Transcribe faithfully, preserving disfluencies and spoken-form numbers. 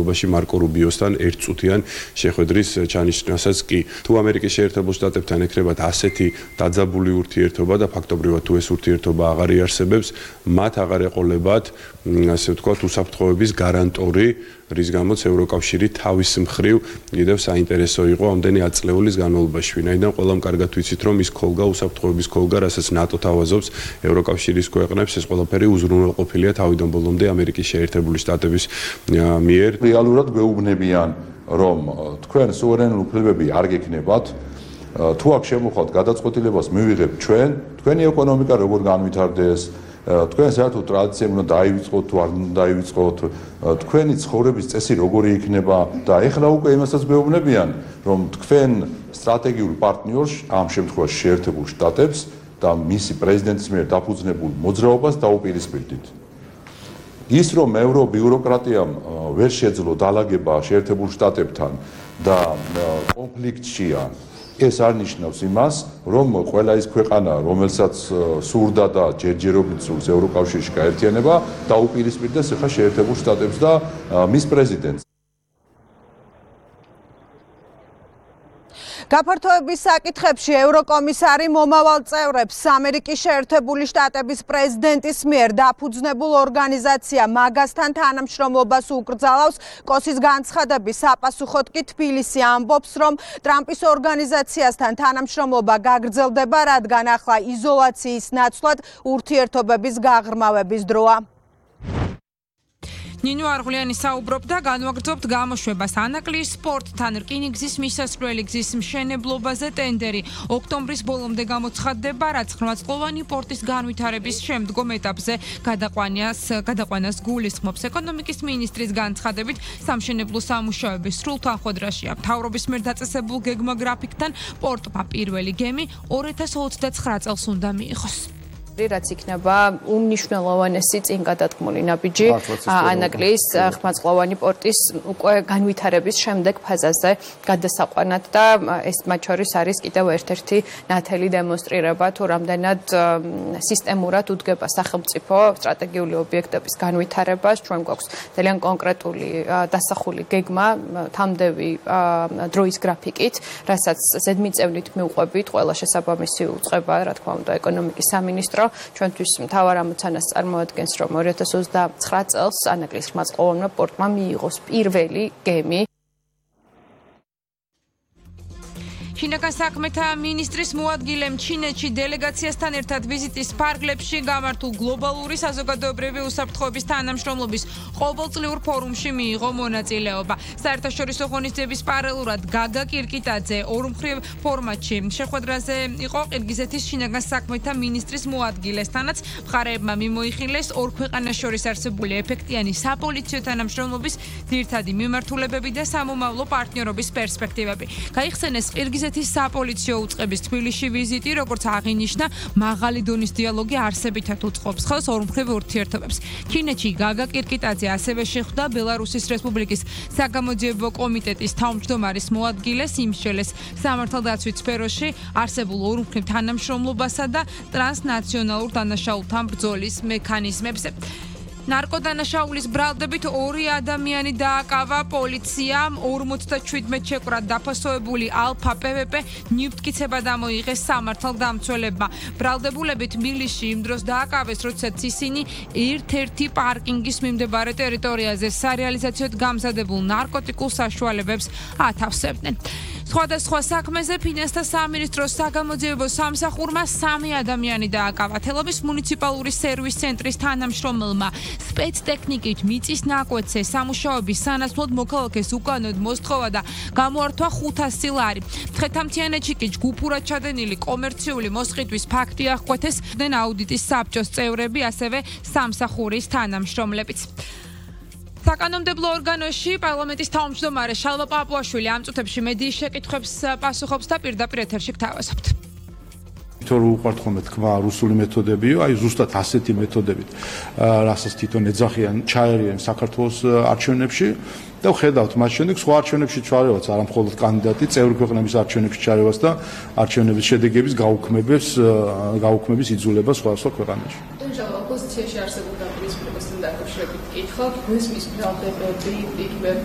განმავლობაში მარკო რუბიოსთან ერთწუთიან შეხვედრის ჩანიშნასაც კი თუ ამერიკის შეერთებულ შტატებთან ეკრებათ ასეთი დაძაბული ურთიერთობა და ფაქტობრივად თუ ეს ურთიერთობა აღარ იარსებებს, მათ აღარ ეყოლებათ ასე ვთქვათ უსაფრთხოების გარანტორი, რის გამოც ევროკავშირი თავის მხრივ კიდევ საინტერესო იყო ამდენი ათწლეულის განმავლობაში. ვინაიდან ყველამ კარგად ვიცით, რომ ის ქოლგა, უსაფრთხოების ქოლგა, რასაც ნატო თავაზობს ევროკავშირის ქვეყნებს, ეს ყველაფერი უზრუნველყოფილია თავიდან ბოლომდე ამერიკის შეერთებული შტატების მიერ. რეალურად გვეუბნებიან, რომ თქვენ სუვერენული უფლებები არ გექნებათ, თუ აქ შემოხვალთ გადაწყვეტილებას მივიღებთ ჩვენ, თქვენი ეკონომიკა როგორ განვითარდეს, თქვენ საერთოდ ტრადიციები უნდა დაივიწყოთ თუ არ უნდა დაივიწყოთ, თქვენი ცხოვრების წესი როგორი იქნება და ეხლა უკვე იმასაც გვეუბნებიან, რომ თქვენ სტრატეგიულ პარტნიორს, ამ შემთხვევაში შეერთებულ შტატებს და მისი პრეზიდენტის მიერ დაფუძნებულ მოძრაობას დაუპირისპირდით. ის რომ ევრობიუროკრატიამ ვერ შეძლო დალაგება შეერთებულ შტატებთან და კონფლიქტშია, ეს არ ნიშნავს იმას, რომ ყველა ის ქვეყანა, რომელსაც სურდა და ჯერჯერობით სურს ევროკავშირში გაერთიანება, დაუპირისპირდეს ახლა შეერთებულ შტატებს და მის პრეზიდენტს. გაფართოების საკითხებში ევროკომისარი მომავალ წევრებს ამერიკის შეერთებული შტატების პრეზიდენტის მიერ დაფუძნებულ ორგანიზაცია მაგასთან თანამშრომლობას უკრძალავს. კოსის განცხადების საპასუხოდ კი თბილისი ამბობს, რომ ტრამპის ორგანიზაციასთან თანამშრომლობა გაგრძელდება, რადგან ახლა იზოლაციის ნაცვლად ურთიერთობების გაღრმავების დროა. ნინო არღულიანი საუბრობდა განვაგრძობთ გამოშვებას ანაკლის სპორტთან რკინიგზის მისასვლელი გზის მშენებლობაზე ტენდერი ოქტომბრის ბოლომდე გამოცხადდება, რაც ხრმაწყლოვანი პორტის განვითარების შემდგომ ეტაპზე გადაყვანას გადაყვანას გულისხმობს. ეკონომიკის მინისტრის განცხადებით სამშენებლო სამუშაოები სრულ თანხმდრაშია. მთავრობის მიერ დაწესებულ გეგმა გრაფიკთან პორტმა პირველი გემი ორი ათას ოცდაცხრა წელს უნდა მიიღოს. რაც იქნება უმნიშვნელოვანესი წინ გადადგმული ნაბიჯი ანაკლის ხრმაწყლოვანი პორტის უკვე განვითარების შემდეგ ფაზაზე გადასაყვანად და ეს მათ შორის არის კიდევ ერთ-ერთი ნათელი დემონსტრირება თუ რამდენად სისტემურად უდგება სახელმწიფო სტრატეგიული ობიექტების განვითარებას. ჩვენ გვაქვს ძალიან კონკრეტული დასახული გეგმა თამდევი დროის გრაფიკით, რასაც ზედმიწევნით მივყვებით ყველა შესაბამისი უწყება, რა თქმა უნდა, ეკონომიკის სამინისტრო. ჩვენთვის მთავარ ამოცანას წარმოადგენს, რომ ორი ათას ოცდაცხრა წელს ანაკლის ხრმაწყლოვანმა პორტმა მიიღოს პირველი გემი. შინაგან საქმეთა მინისტრის მოადგილემ ჩინეთში დელეგაციასთან ერთად ვიზიტის ფარგლებში გამართულ გლობალური საზოგადოებრივი უსაფრთხოების თანამშრომლობის ყოველწლიურ ფორუმში მიიღო მონაწილეობა. საერთაშორისო ღონისძიების პარალელურად გაგა კირკიტაძე ორმხრივ ფორმატში შეხვედრაზე იყო ყირგიზეთის შინაგან საქმეთა მინისტრის მოადგილესთანაც მხარეებმა მიმოიხილეს ორ ქვეყანას შორის არსებული ეფექტიანი საპოლიციო თანამშრომლობის ძირითადი მიმართულებები და სამომავლო პარტნიორობის პერსპექტივები. გაიხსენეს ყირგიზეთის საპოლიციო უწყების თბილისში ვიზიტი, როგორც აღინიშნა, მაღალი დონის დიალოგი არსებითად უწყობს ხელს ორმხრივ ურთიერთობებს. ჩინეთში გაგა კირკიტაძე ასევე შეხვდა ბელარუსის რესპუბლიკის საგამოძიებო კომიტეტის თავმჯდომარის მოადგილეს, იმსჯელეს სამართალდაცვით სფეროში არსებულ ორმხრივ თანამშრომლობასა და ტრანსნაციონალურ დანაშაულთან ბრძოლის მექანიზმებზე. ნარკოდანაშაულის ბრალდებით ორი ადამიანი დააკავა პოლიციამ, ორმოცდაჩვიდმეტ შეკვრად დაფასოებული ალფა პვპ ნივთკიცება დამოიღეს სამართალდამცველებმა. ბრალდებულები თბილისში იმ დროს დააკავეს, როდესაც ისინი ერთ-ერთი პარკინგის მიმდებარე ტერიტორიაზე სარეალიზაციოდ გამზადებულ ნარკოტიკულ საშუალებებს ათავსებდნენ. სხვადასხვა საქმეზე ფინანსთა სამინისტროს საგამოძიებო სამსახურმა სამი ადამიანი დააკავა. თელავის მუნიციპალური სერვის ცენტრის თანამშრომელმა სპეცტექნიკით მიწის ნაკვეთზე სამუშაოების სანაცვლოდ მოქალაქეს უკანოდ მოსთხოვა და გამოართვა ხუთასი ლარი. მცხეთა-მთიანეთში კი ჯგუფურად ჩადენილი კომერციული მოსყიდვის ფაქტი აღკვეთეს აუდიტის საბჭოს წევრები, ასევე სამსახურის თანამშრომლებიც. საკანონმდებლო ორგანოში პარლამენტის თავმჯდომარე შალვა პაპუაშვილი ამ წუთებში მედიის შეკითხვებს პასუხობს და პირდაპირ ეთერში გთავაზობთ. თორე უყვართ ხოლმე თქვა რუსული მეთოდებიო, აი ზუსტად ასეთი მეთოდებით, რასაც თვითონ ეძახიან, ჩაერიან საქართველოს არჩევნებში და ვხედავთ მათ შემდეგ სხვა არჩევნებში ჩარევაც, არა მხოლოდ კანდიდატი, წევრი ქვეყნების არჩევნებში ჩარევაც და არჩევნების შედეგების გაუქმების გაუქმების იძულება სხვადასხვა ქვეყანაში. ოპოზიციაში არსებულ დაპირისპირებასთან დაკავშირებით კითხავთ, გვესმის ბრალდებები, იქ